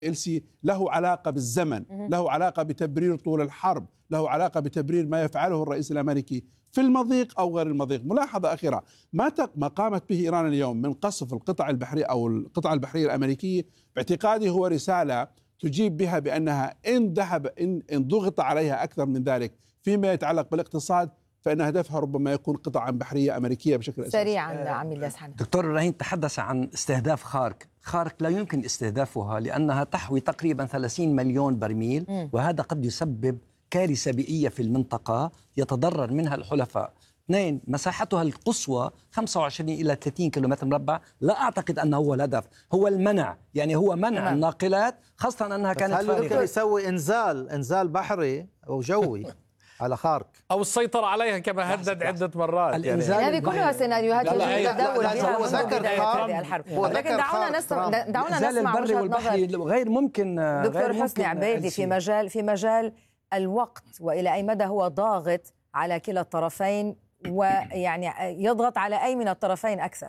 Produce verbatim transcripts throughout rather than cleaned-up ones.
إلسي له علاقة بالزمن، له علاقة بتبرير طول الحرب، له علاقة بتبرير ما يفعله الرئيس الأمريكي في المضيق أو غير المضيق. ملاحظة أخيرة، ما ما قامت به إيران اليوم من قصف القطع البحرية أو القطع البحرية الأمريكية باعتقادي هو رسالة تجيب بها بأنها إن ذهب إن, إن ضغط عليها أكثر من ذلك فيما يتعلق بالاقتصاد فإن هدفها ربما يكون قطعا بحرية أمريكية بشكل أساسي. سريعا عميل يسحن. دكتور رهين تحدث عن استهداف خارك. خارك لا يمكن استهدافها لأنها تحوي تقريبا ثلاثين مليون برميل م. وهذا قد يسبب كارثة بيئية في المنطقة يتضرر منها الحلفاء. اثنين، مساحتها القصوى خمسة وعشرين إلى ثلاثين كيلومتر مربع. لا أعتقد أنه هو الهدف، هو المنع، يعني هو منع مم. الناقلات، خاصة أنها كانت فارغة. هل يمكن يسوي إنزال إنزال بحري أو جوي على خارك أو السيطرة عليها كما هدد عدة مرات؟ يعني هذه كلها سيناريوهات يجب التداول بها هو ذكر هذه الحرب. ولكن دعونا نسمع دعونا نسمع وجهة نظر غير ممكن دكتور حسني عبيدي في مجال في مجال الوقت، وإلى أي مدى هو ضاغط على كلا الطرفين ويعني يضغط على أي من الطرفين أكثر؟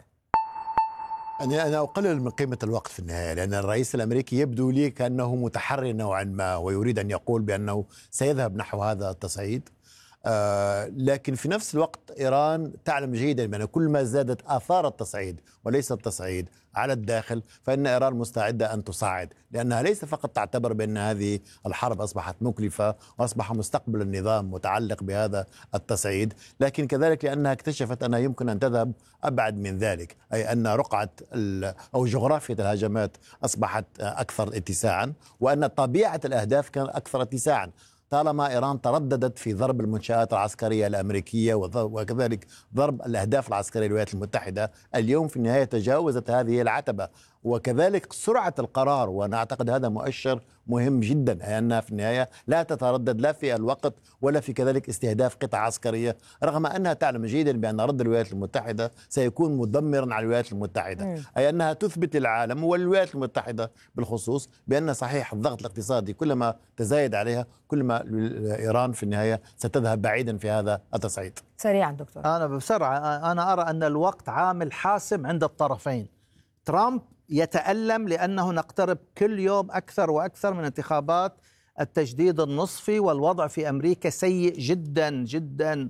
أنا أنا أقلل من قيمة الوقت في النهاية، لأن الرئيس الأمريكي يبدو لي كأنه متحري نوعا ما ويريد أن يقول بأنه سيذهب نحو هذا التصعيد. آه لكن في نفس الوقت إيران تعلم جيدا بأن كل ما زادت آثار التصعيد وليس التصعيد على الداخل فإن إيران مستعدة أن تصعد، لأنها ليس فقط تعتبر بأن هذه الحرب أصبحت مكلفة وأصبح مستقبل النظام متعلق بهذا التصعيد، لكن كذلك لأنها اكتشفت أنها يمكن أن تذهب أبعد من ذلك، أي أن رقعة أو جغرافية الهجمات أصبحت أكثر اتساعا وأن طبيعة الأهداف كانت أكثر اتساعا. طالما إيران ترددت في ضرب المنشآت العسكرية الأمريكية وكذلك ضرب الأهداف العسكرية للولايات المتحدة، اليوم في النهاية تجاوزت هذه العتبة، وكذلك سرعة القرار، وأنا أعتقد هذا مؤشر مهم جدا، أي أنها في النهاية لا تتردد لا في الوقت ولا في كذلك استهداف قطع عسكرية، رغم أنها تعلم جيدا بأن رد الولايات المتحدة سيكون مدمرا على الولايات المتحدة، م. أي أنها تثبت للعالم والولايات المتحدة بالخصوص بأن صحيح الضغط الاقتصادي كلما تزايد عليها كلما إيران في النهاية ستذهب بعيدا في هذا التصعيد. سريعا دكتور. أنا بسرعة أنا أرى أن الوقت عامل حاسم عند الطرفين. ترامب يتألم لأنه نقترب كل يوم أكثر وأكثر من انتخابات التجديد النصفي، والوضع في أمريكا سيء جدا جدا.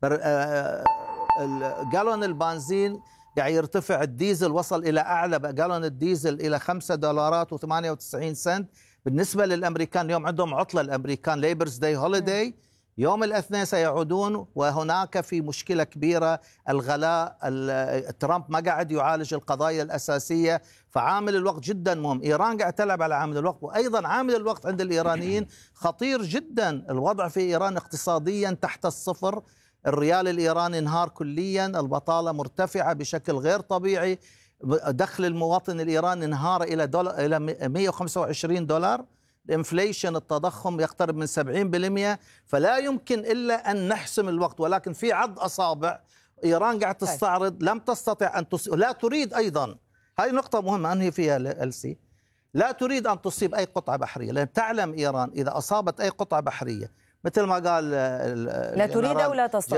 جالون البنزين قاعد يرتفع، الديزل وصل إلى أعلى جالون الديزل إلى خمسة دولارات وثمانية وتسعين سنت. بالنسبة للأمريكان اليوم عندهم عطلة، الأمريكان ليبرز داي هوليداي، يوم الاثنين سيعودون وهناك في مشكلة كبيرة الغلاء. ترامب ما قاعد يعالج القضايا الأساسية، فعامل الوقت جدا مهم. إيران قاعد تلعب على عامل الوقت، وأيضا عامل الوقت عند الإيرانيين خطير جدا. الوضع في إيران اقتصاديا تحت الصفر، الريال الإيراني انهار كليا، البطالة مرتفعة بشكل غير طبيعي، دخل المواطن الإيراني انهار إلى دولار إلى مئة وخمسة وعشرين دولار، الانفليشن التضخم يقترب من سبعين بالمئة، فلا يمكن إلا أن نحسم الوقت. ولكن في عض أصابع، إيران قاعد تستعرض، لم تستطع أن تصيب، لا تريد أيضا، هذه نقطة مهمة أنهي فيها السي، لا تريد أن تصيب أي قطعة بحرية، لأن تعلم إيران إذا أصابت أي قطعة بحرية مثل ما قال لا تريد أو لا تستطيع،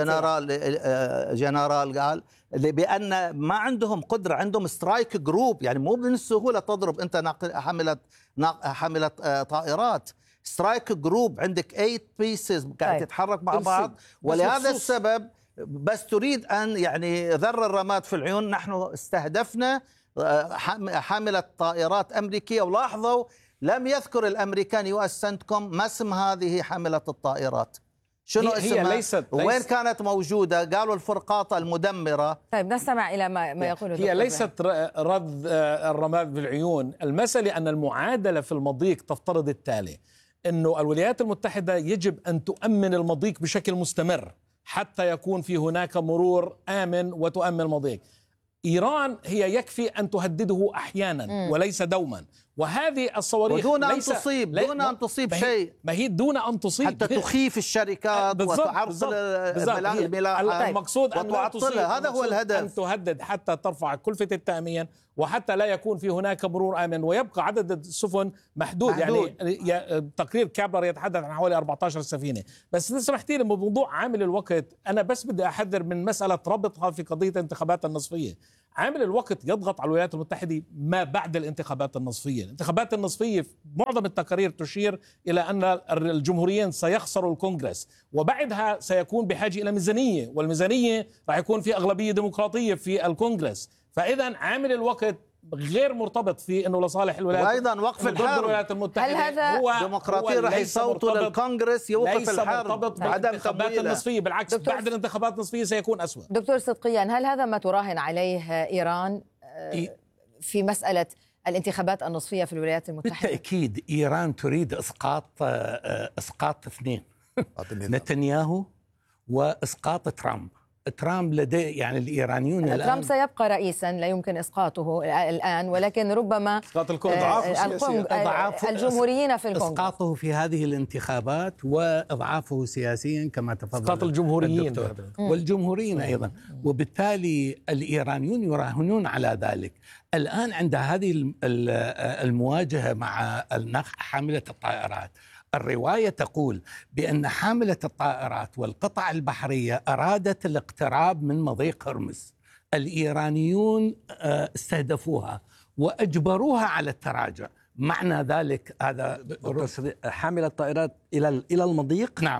جنرال جنرال قال بأن ما عندهم قدرة، عندهم سترايك جروب، يعني مو بالسهولة تضرب أنت حملت حملت طائرات، سترايك جروب عندك ثمانية بيسز قاعد تتحرك مع بعض، ولهذا السبب بس تريد أن يعني ذر الرماد في العيون. نحن استهدفنا حاملة طائرات أمريكية، ولاحظوا لم يذكر الأمريكان يو اس سنتكم ما اسم هذه حاملة الطائرات، شنو هي اسمها، هي ليست وين ليست كانت موجودة، قالوا الفرقاط المدمرة. طيب نستمع إلى ما, ما يقوله هي ليست رد الرماد بالعيون. المسألة أن المعادلة في المضيق تفترض التالي، أنه الولايات المتحدة يجب أن تؤمن المضيق بشكل مستمر حتى يكون في هناك مرور آمن وتؤمن المضيق. إيران هي يكفي أن تهدده أحيانا م. وليس دوما، وهذه الصواريخ دون أن تصيب دون أن تصيب شيء، ما هي دون أن تصيب حتى تخيف الشركات وتعرقل الملاحة. المقصود أن وتعطلها، هذا هو الهدف، أن تهدد حتى ترفع كلفة التأمين وحتى لا يكون في هناك مرور آمن ويبقى عدد السفن محدود, محدود. يعني تقرير كابلر يتحدث عن حوالي أربعة عشر سفينة. بس إذا سمحتي لي بموضوع عامل الوقت، أنا بس بدي أحذر من مسألة ربطها في قضية الانتخابات النصفية. عامل الوقت يضغط على الولايات المتحدة ما بعد الانتخابات النصفية. الانتخابات النصفية معظم التقارير تشير إلى أن الجمهوريين سيخسروا الكونغرس، وبعدها سيكون بحاجة إلى ميزانية، والميزانية راح يكون في أغلبية ديمقراطية في الكونغرس. فإذا عامل الوقت غير مرتبط في انه لصالح الولايات، وايضا وقف الحرب. الولايات المتحده هل هذا هو ديمقراطيا رح يصوتوا للكونغرس يوقف الحرب مرتبط بعدم بالانتخابات تمويلها. النصفيه، بالعكس بعد الانتخابات النصفيه سيكون أسوأ. دكتور صدقيان، هل هذا ما تراهن عليه ايران في مساله الانتخابات النصفيه في الولايات المتحده؟ بالتاكيد ايران تريد اسقاط اسقاط اثنين، نتنياهو واسقاط ترامب. ترامب لديه يعني الايرانيون ترامب الان سيبقى رئيسا، لا يمكن اسقاطه الان، ولكن ربما اسقاط الجمهوريين في الكونغرس اسقاطه في هذه الانتخابات واضعافه سياسيا كما تفضل اسقاط الجمهوريين والجمهوريين ايضا، وبالتالي الايرانيون يراهنون على ذلك. الان عند هذه المواجهه مع حامله الطائرات، الرواية تقول بأن حاملة الطائرات والقطع البحرية أرادت الاقتراب من مضيق هرمز. الإيرانيون استهدفوها وأجبروها على التراجع. معنى ذلك هذا حاملة الطائرات إلى إلى المضيق؟ نعم،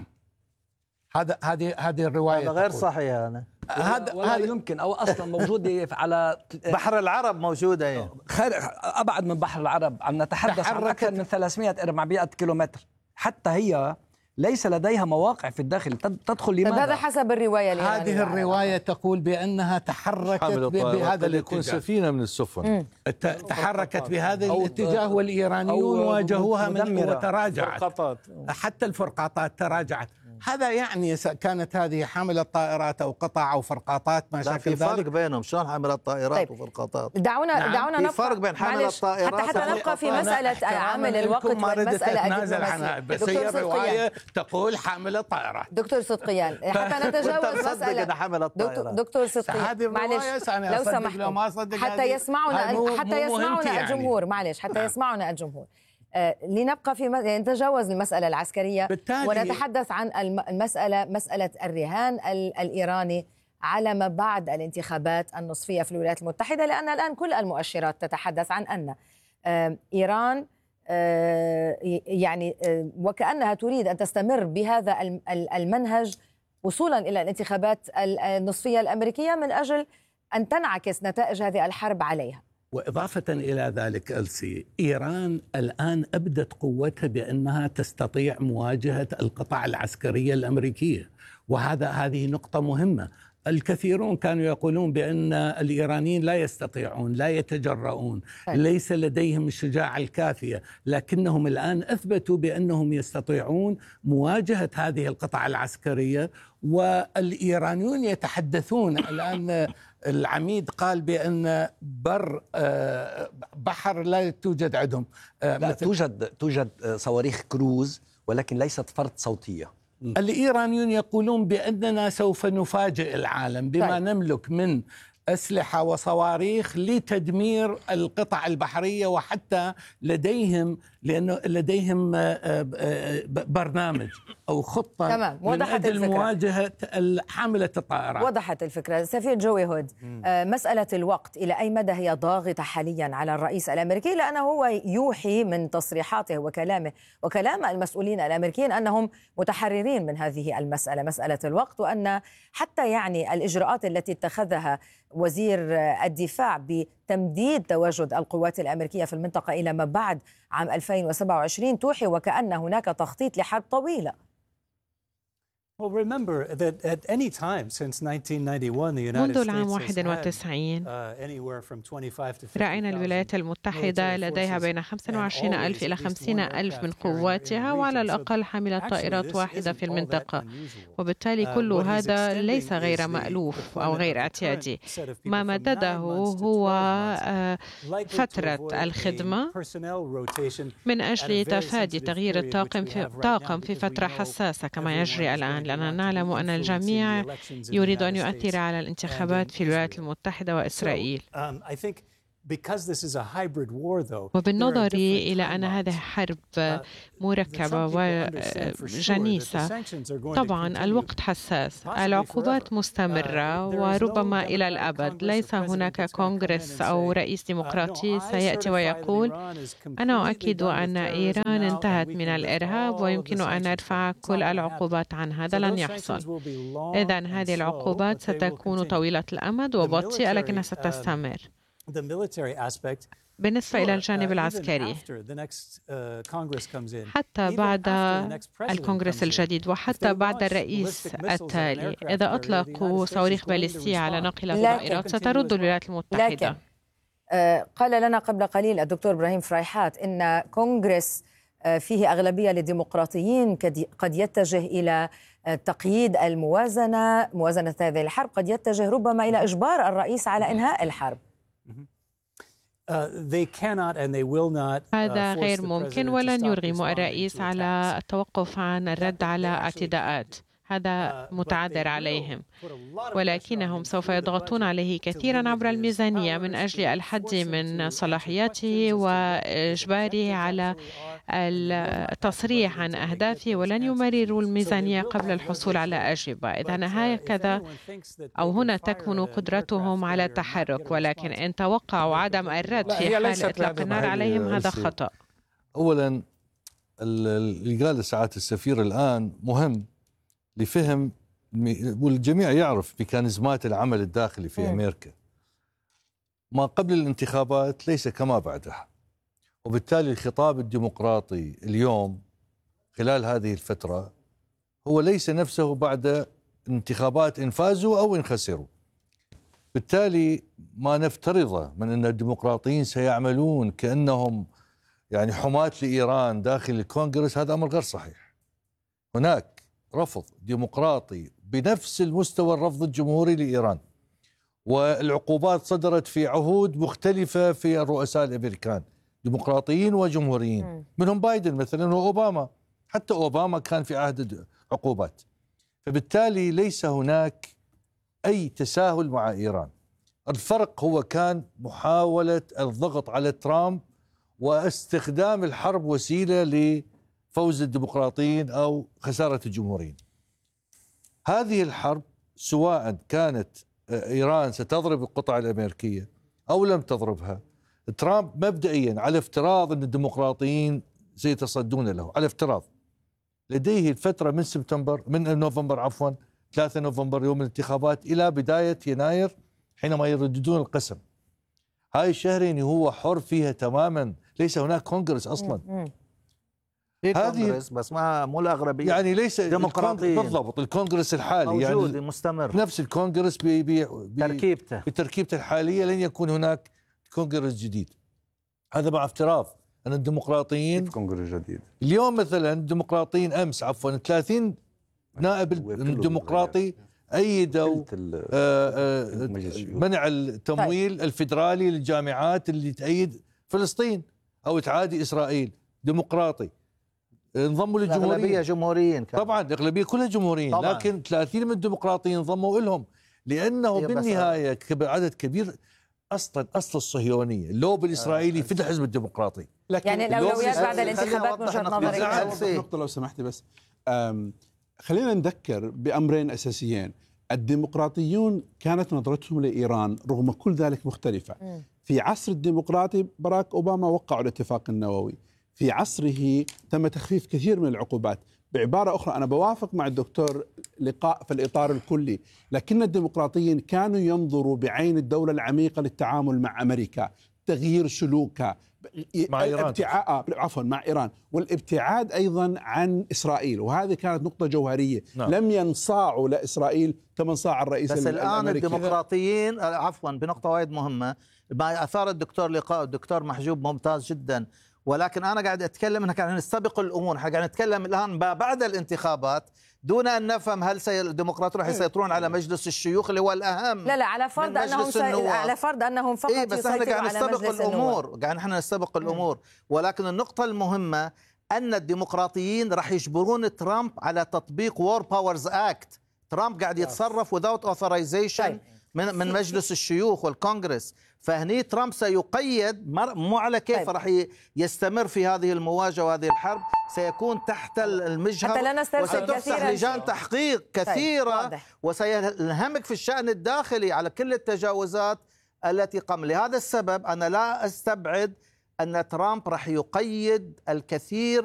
هذا هذه هذه الرواية هذا غير صحيح. أنا هذا ولا يمكن أو أصلا موجودة على بحر العرب موجودة يعني. أبعد من بحر العرب، عم نتحدث عن أكثر من ثلاثمائة أربعمائة كيلومتر. حتى هي ليس لديها مواقع في الداخل تدخل. لماذا؟ هذا حسب الرواية الإيرانية. هذه الرواية تقول بأنها تحركت بهذا يكون سفينة من السفن تحركت بهذا الاتجاه، والإيرانيون واجهوها من وتراجعت، حتى الفرقاطات تراجعت. هذا يعني كانت هذه حاملة طائرات أو قطع أو فرقاطات ما شابه ذلك. في فرق بينهم، شلون حاملة طائرات طيب. وفرقاطات؟ دعونا نعم. دعونا نبقى في فرق بين حاملة الطائرات حتى حتى نبقى في مسألة عامل الوقت والمسألة عنها، بس هي الرواية تقول حاملة طائرات. دكتور صدقيان، حتى نتجاوز مسألة دكتور, دكتور صدقيان، معلش لو سمحت حتى يسمعنا حتى يسمعنا الجمهور، معلش حتى يسمعنا الجمهور. آه لنبقى في يعني نتجاوز المسألة العسكرية ونتحدث عن المسألة مسألة الرهان الإيراني على ما بعد الانتخابات النصفية في الولايات المتحدة، لأن الآن كل المؤشرات تتحدث عن أن آه إيران آه يعني آه وكأنها تريد أن تستمر بهذا المنهج وصولا إلى الانتخابات النصفية الأمريكية من أجل أن تنعكس نتائج هذه الحرب عليها. وإضافة إلى ذلك ألسي، إيران الآن أبدت قوتها بأنها تستطيع مواجهة القطع العسكرية الأمريكية، وهذا هذه نقطة مهمة. الكثيرون كانوا يقولون بأن الإيرانيين لا يستطيعون، لا يتجرؤون، ليس لديهم الشجاعة الكافية، لكنهم الآن أثبتوا بأنهم يستطيعون مواجهة هذه القطع العسكرية. والإيرانيون يتحدثون الآن، العميد قال بأن بر بحر لا توجد عندهم، لا توجد توجد صواريخ كروز ولكن ليست فرد صوتية. الإيرانيون يقولون بأننا سوف نفاجئ العالم بما طيب. نملك من أسلحة وصواريخ لتدمير القطع البحرية، وحتى لديهم لأنه لديهم برنامج أو خطة تمام. من أجل مواجهة حاملة الطائرات. وضحت الفكرة. سفير جوي هود، مسألة الوقت إلى أي مدى هي ضاغطة حاليا على الرئيس الأمريكي، لأنه هو يوحي من تصريحاته وكلامه وكلام المسؤولين الأمريكيين أنهم متحررين من هذه المسألة، مسألة الوقت، وأن حتى يعني الإجراءات التي اتخذها وزير الدفاع بتمديد تواجد القوات الأمريكية في المنطقة إلى ما بعد عام ألفين وسبعة وعشرين توحي وكأن هناك تخطيط لحرب طويلة. منذ العام واحد وتسعين رأينا الولايات المتحدة لديها بين خمسة وعشرين ألف إلى خمسين ألف من قواتها، وعلى الأقل حاملة طائرات واحدة في المنطقة، وبالتالي كل هذا ليس غير مألوف أو غير اعتيادي. ما مدده هو فترة الخدمة من أجل تفادي تغيير الطاقم في, طاقم في فترة حساسة كما يجري الآن، لأننا نعلم أن الجميع يريد أن يؤثر على الانتخابات في الولايات المتحدة وإسرائيل. وبالنظر إلى أن هذه حرب مركبة وجنيسة، طبعا الوقت حساس، العقوبات مستمرة وربما إلى الأبد. ليس هناك كونغرس أو رئيس ديمقراطي سيأتي ويقول أنا أؤكد أن إيران انتهت من الإرهاب ويمكن أن نرفع كل العقوبات عن هذا. لن يحصل. إذن هذه العقوبات ستكون طويلة الأمد وبطيئة لكنها ستستمر. بالنسبة إلى الجانب العسكري، حتى بعد الكونغرس الجديد وحتى بعد الرئيس التالي، إذا أطلقوا صواريخ باليستية على ناقلة الطائرات سترد الولايات المتحدة. لكن قال لنا قبل قليل الدكتور إبراهيم فريحات إن كونغرس فيه أغلبية للديمقراطيين قد يتجه إلى تقييد الموازنة، موازنة هذه الحرب، قد يتجه ربما إلى إجبار الرئيس على إنهاء الحرب. هذا غير ممكن، ولن يرغم الرئيس على التوقف عن الرد على اعتداءات. هذا متعذر عليهم، ولكنهم سوف يضغطون عليه كثيرا عبر الميزانية من أجل الحد من صلاحياته وإجباره على التصريح عن أهدافه، ولن يمرروا الميزانية قبل الحصول على أجوبة. إذن هكذا أو هنا تكمن قدرتهم على التحرك، ولكن إن توقعوا عدم الرد في حال إطلاق النار عليهم هذا خطأ. أولا اللي قال ساعة السفير الآن مهم لفهم، والجميع يعرف ميكانيزمات العمل الداخلي في أمريكا. ما قبل الانتخابات ليس كما بعدها، وبالتالي الخطاب الديمقراطي اليوم خلال هذه الفترة هو ليس نفسه بعد انتخابات إن فازوا أو إن خسروا. بالتالي ما نفترضه من أن الديمقراطيين سيعملون كأنهم يعني حماة لإيران داخل الكونغرس هذا أمر غير صحيح. هناك رفض ديمقراطي بنفس المستوى الرفض الجمهوري لإيران، والعقوبات صدرت في عهود مختلفة في الرؤساء الأمريكان ديمقراطيين وجمهوريين، منهم بايدن مثلا وأوباما. حتى أوباما كان في عهد عقوبات. فبالتالي ليس هناك أي تساهل مع إيران. الفرق هو كان محاولة الضغط على ترامب واستخدام الحرب وسيلة لفوز الديمقراطيين أو خسارة الجمهوريين. هذه الحرب سواء كانت إيران ستضرب القطع الأمريكية أو لم تضربها، ترامب مبدئيا على افتراض أن الديمقراطيين سيتصدون له، على افتراض لديه الفترة من سبتمبر من نوفمبر عفوا ثلاثة نوفمبر يوم الانتخابات إلى بداية يناير حينما يرددون القسم. هاي الشهرين هو حر فيها تماما، ليس هناك كونغرس أصلا. في كونغرس بس ما مو الأغلبية، يعني ليس ديمقراطيين بالضبط. الكونغرس الحالي موجود يعني مستمر، نفس الكونغرس بي بي بي تركيبته بتركيبته الحالية. لن يكون هناك كونغرس جديد. هذا مع افتراض أن الديمقراطيين كونغرس جديد. اليوم مثلا الديمقراطيين أمس عفوا ثلاثين نائب الديمقراطي أيدوا منع التمويل الفدرالي للجامعات اللي تأيد فلسطين أو تعادي إسرائيل. ديمقراطي انضموا للجمهوريين، الأغلبية جمهوريين كان. طبعا الأغلبية كلها جمهوريين، طبعاً. لكن ثلاثين من الديمقراطيين انضموا لهم لأنه بالنهاية عدد كبير أصلا أصل الصهيونية اللوب الإسرائيلي في الحزب الديمقراطي. يعني الأولويات بعد الانتخابات من وجهة نظرك؟ نقطة لو سمحتي بس، خلينا نذكر بأمرين أساسيين. الديمقراطيون كانت نظرتهم لإيران رغم كل ذلك مختلفة. م. في عصر الديمقراطي باراك أوباما وقعوا الاتفاق النووي، في عصره تم تخفيف كثير من العقوبات. بعبارة أخرى أنا بوافق مع الدكتور لقاء في الإطار الكلي، لكن الديمقراطيين كانوا ينظروا بعين الدولة العميقة للتعامل مع أمريكا، تغيير سلوكها مع إيران، عفوا مع إيران، والابتعاد أيضا عن إسرائيل، وهذه كانت نقطة جوهرية. نعم. لم ينصاعوا لإسرائيل كما انصاع الرئيس بس الأمريكي. الآن الديمقراطيين عفوا بنقطة وايد مهمة ما أثار الدكتور لقاء الدكتور محجوب ممتاز جدا، ولكن أنا قاعد أتكلم أنها قاعد نستبق الأمور، قاعد نتكلم الآن بعد الانتخابات دون أن نفهم هل الديمقراطيون راح يسيطرون على مجلس الشيوخ اللي هو الأهم. لا لا على فرض أنهم سي... على فرض أنهم فقط إيه بس احنا قاعد نستبق الأمور، قاعد نحن نستبق الأمور، ولكن النقطة المهمة أن الديمقراطيين راح يجبرون ترامب على تطبيق وور باورز أكت. ترامب قاعد يتصرف without authorization من, من مجلس الشيوخ والكونغرس. فهني ترامب سيقيد، مو على كيف طيب. راح يستمر في هذه المواجهة وهذه الحرب، سيكون تحت المجهر وستفتح لجان تحقيق كثيرة طيب. وسينهمك في الشأن الداخلي على كل التجاوزات التي قام. لهذا السبب أنا لا أستبعد أن ترامب راح يقيد الكثير